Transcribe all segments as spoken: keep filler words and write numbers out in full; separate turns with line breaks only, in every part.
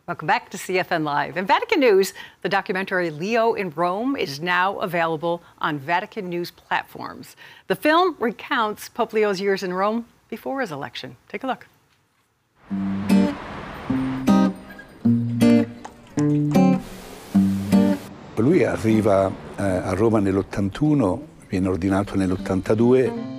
Welcome back to C F N Live. In Vatican News, the documentary Leo in Rome is now available on Vatican News platforms. The film recounts Pope Leo's years in Rome before his election. Take a look.
Lui arriva eh, a Roma nell'ottantuno, viene ordinato nell'ottantadue.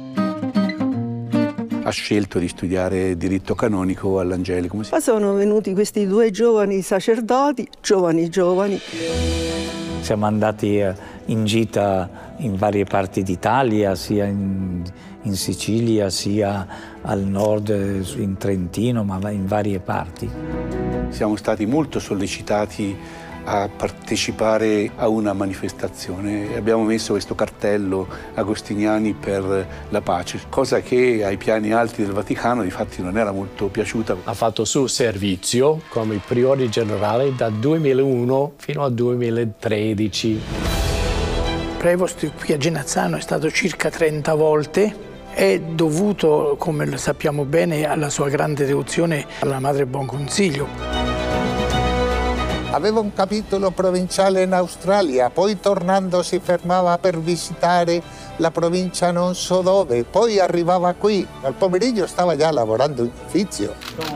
Ha scelto di studiare diritto canonico all'Angelico.
Poi sono venuti questi due giovani sacerdoti, giovani giovani.
Siamo andati in gita in varie parti d'Italia, sia in, in Sicilia, sia al nord, in Trentino, ma in varie parti.
Siamo stati molto sollecitati a partecipare a una manifestazione. Abbiamo messo questo cartello Agostiniani per la pace, cosa che ai piani alti del Vaticano difatti non era molto piaciuta.
Ha fatto il suo servizio come priore generale dal duemilauno fino al duemilatredici.
Prevost qui a Genazzano è stato circa trenta volte. È dovuto, come lo sappiamo bene, alla sua grande devozione alla Madre Buon Consiglio.
Aveva un capitolo provinciale in Australia, poi tornando si fermava per visitare la provincia non so dove, poi arrivava qui. Al pomeriggio stava già lavorando in ufficio.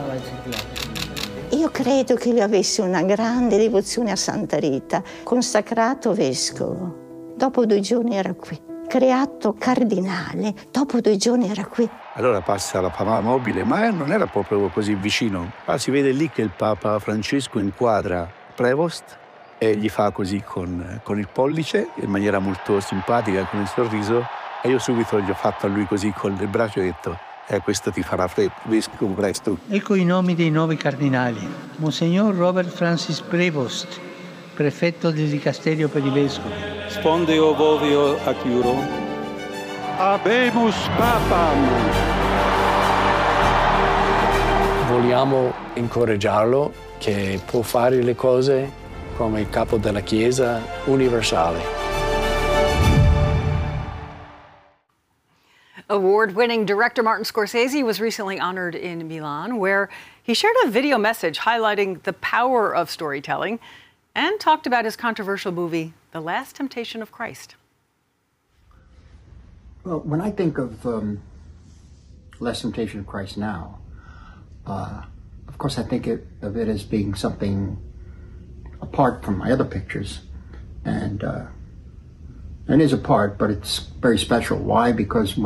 Io credo che lui avesse una grande devozione a Santa Rita, consacrato vescovo. Dopo due giorni era qui. Creato cardinale, dopo due giorni era qui.
Allora passa la Papa Mobile, ma non era proprio così vicino. Ma si vede lì che il Papa Francesco inquadra Prevost e gli fa così con, con il pollice, in maniera molto simpatica, con il sorriso, e io subito gli ho fatto a lui così con il braccio e ho detto eh, questo ti farà vescovo presto.
Ecco i nomi dei nuovi cardinali. Monsignor Robert Francis Prevost, prefetto del Dicasterio per i Vescovi.
Spondeo Vovio Acchiuro. Habemus Papam.
Vogliamo incoraggiarlo che può fare le cose come il capo della Chiesa universale.
Award-winning director Martin Scorsese was recently honored in Milan, where he shared a video message highlighting the power of storytelling and talked about his controversial movie, The Last Temptation of Christ.
Well, when I think of um, Last Temptation of Christ now, uh, of course I think it, of it as being something apart from my other pictures, and uh, and is apart, but it's very special. Why? Because when